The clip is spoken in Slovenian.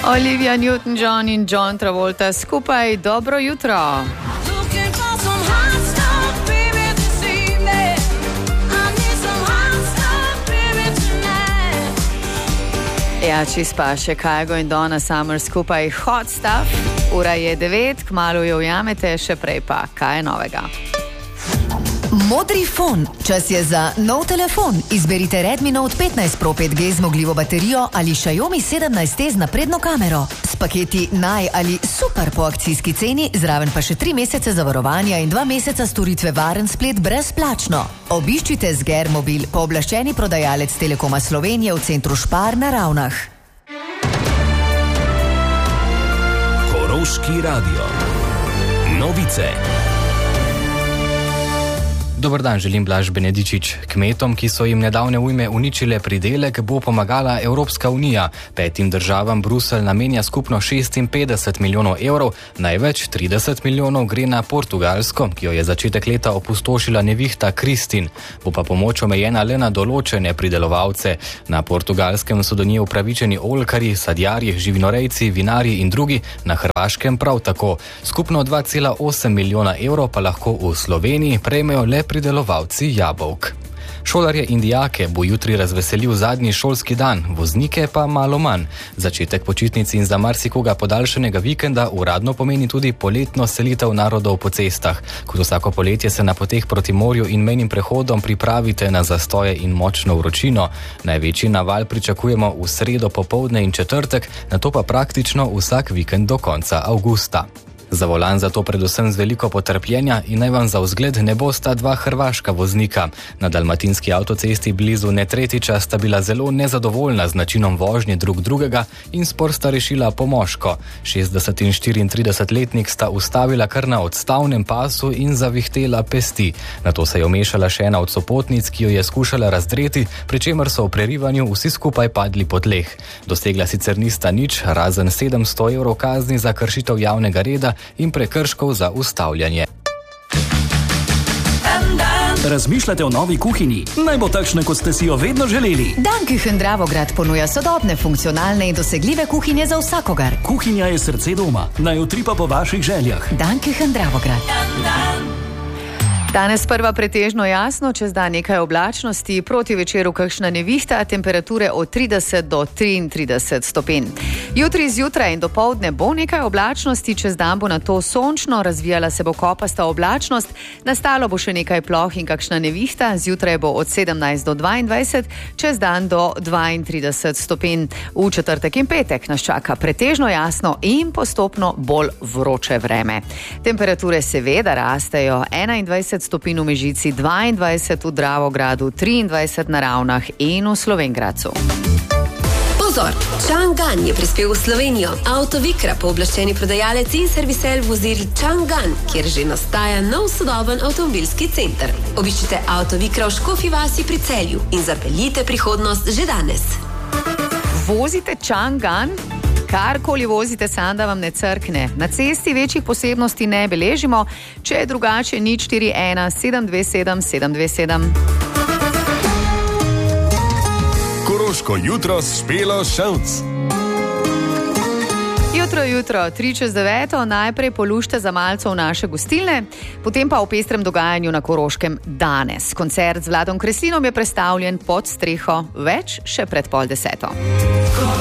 Olivia Newton-John in John Travolta skupaj. Dobro jutro. Ja, čispa še Kygo in Donna Summer skupaj. Hot stuff. Ura je 9, kmalu jo ujamete, še prej pa kaj je novega. Modri fon. Čas je za nov telefon. Izberite Redmi Note 15 Pro 5G zmogljivo baterijo ali Xiaomi 17T z napredno kamero. S paketi naj ali super po akcijski ceni, zraven pa še 3 mesece zavarovanja in 2 meseca storitve varen splet brezplačno. Obiščite Zger Mobil, pooblaščeni prodajalec Telekoma Slovenije v centru Špar na Ravnah. Koroški radio. Novice. Dober dan, želim Blaž Benedičič. Kmetom, ki so jim nedavne ujme uničile pridelek, bo pomagala Evropska unija. 5 državam Bruselj namenja skupno 56 milijonov evrov, največ 30 milijonov gre na Portugalsko, ki jo je začetek leta opustošila nevihta Kristin. Bo pa pomoč omejena le na določene pridelovalce. Na Portugalskem so do nje upravičeni oljkarji, sadjarji, živinorejci, vinarji in drugi, na Hrvaškem prav tako. Skupno 2,8 milijona evrov pa lahko v Sloveniji prejmejo le pridelovalci jabolk. Šolarje in dijake bo jutri razveselil zadnji šolski dan, voznike pa malo manj. Začetek počitnic in za marsikoga podaljšanega vikenda uradno pomeni tudi poletno selitev narodov po cestah. Kot vsako poletje se na poteh proti morju in mejnim prehodom pripravite na zastoje in močno vročino. Največji naval pričakujemo v sredo popoldne in četrtek, nato pa praktično vsak vikend do konca avgusta. Za volan zato predvsem z veliko potrpljenja in naj vam za vzgled ne bosta 2 hrvaška voznika. Na dalmatinski avtocesti blizu Netretiča sta bila zelo nezadovoljna z načinom vožnje drug drugega in spor sta rešila po moško. 60 in 34-letnik sta ustavila kar na odstavnem pasu in zavihtela pesti. Nato se je omešala še ena od sopotnic, ki jo je skušala razdreti, pri čemer so v prerivanju vsi skupaj padli po tleh. Dosegla sicer nista nič, razen 700 evrov kazni za kršitev javnega reda in prekrškov za ustavljanje. Razmišljate o novi kuhinji? Naj bo takšna, kot ste si jo vedno želeli. Danküchen Dravograd ponuja sodobne, funkcionalne in dosegljive kuhinje za vsakogar. Kuhinja je srce doma, naj utripa po vaših željah. Danküchen Dravograd. Danes prva pretežno jasno, čez dan nekaj oblačnosti, proti večeru kakšna nevihta, temperature od 30 do 33 stopinj. Jutri zjutraj in dopoldne bo nekaj oblačnosti, čez dan bo nato sončno, razvijala se bo kopasta oblačnost, nastalo bo še nekaj ploh in kakšna nevihta, zjutraj bo od 17 do 22, čez dan do 32 stopinj. V četrtek in petek nas čaka pretežno jasno in postopno bolj vroče vreme. Temperature seveda rastejo, 21 stopinj v Mežici, 22 v Dravogradu, 23 na Ravnah in v Slovenj Gradcu. Pozor, Chang'an je prispel v Slovenijo. Avtovikra, pooblaščeni prodajalec in servisel vozil Chang'an, kjer že nastaja nov sodoben avtomobilski center. Obiščite Avtovikra v Škofji vasi pri Celju in zapeljite prihodnost že danes. Vozite Chang'an? Karkoli vozite, sam da vam ne crkne. Na cesti večjih posebnosti ne beležimo, če je drugače 041 727 727. Koroško jutro s Špelo Ševc. Jutro, 8:03, najprej polušte za malco v naše gostilne, potem pa v pestrem dogajanju na Koroškem danes. Koncert z Vladom Kreslinom je prestavljen pod streho, več še pred 9:30.